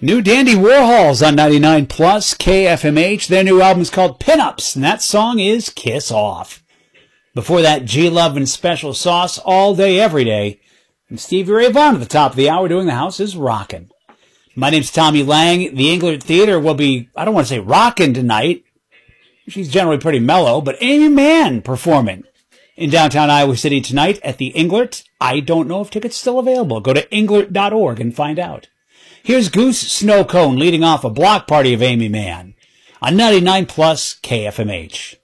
New Dandy Warhols on 99 Plus KFMH. Their new album is called Pinups, and that song is Kiss Off. Before that, G-Love and Special Sauce, All Day, Every Day. And Stevie Ray Vaughan at the top of the hour doing The House is Rockin'. My name's Tommy Lang. The Englert Theater will be, I don't want to say rockin' tonight. She's generally pretty mellow, but Amy Mann performing in downtown Iowa City tonight at the Englert. I don't know if tickets still available. Go to englert.org and find out. Here's Goose Snowcone leading off a block party of Amy Mann on 99 Plus KFMH.